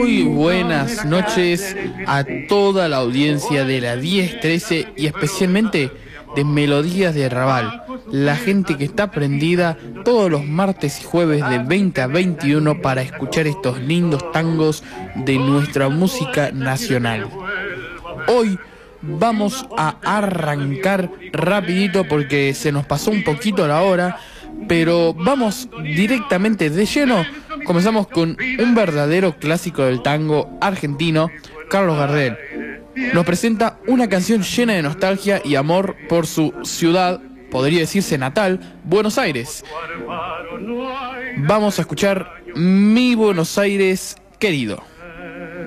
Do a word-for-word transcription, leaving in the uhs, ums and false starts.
Muy buenas noches a toda la audiencia de la diez trece y especialmente de Melodías de Raval, la gente que está prendida todos los martes y jueves de veinte a veintiuno para escuchar estos lindos tangos de nuestra música nacional. Hoy vamos a arrancar rapidito porque se nos pasó un poquito la hora, pero vamos directamente de lleno. Comenzamos con un verdadero clásico del tango argentino. Carlos Gardel nos presenta una canción llena de nostalgia y amor por su ciudad, podría decirse natal, Buenos Aires. Vamos a escuchar Mi Buenos Aires querido.